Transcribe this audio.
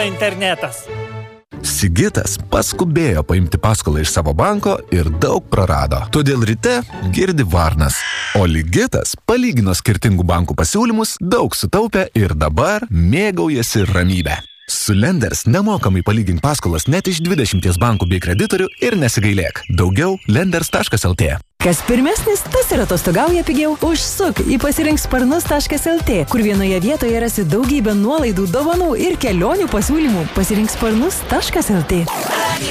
krenta internetas. Sigitas paskubėjo paimti paskolą iš savo banko ir daug prarado. Todėl ryte girdi varnas. O Ligitas palygino skirtingų bankų pasiūlymus, daug sutaupė ir dabar mėgaujasi ramybę. Su Lenders nemokamai palygink paskolas net iš 20 bankų bei kreditorių ir nesigailėk. Daugiau lenders.lt. Kas pirmesnis, tas ir atostogauja pigiau. Užsuk į pasirinksparnus.lt, kur vienoje vietoje rasi daugybę nuolaidų, dovanų ir kelionių pasiūlymų. Pasirinksparnus.lt.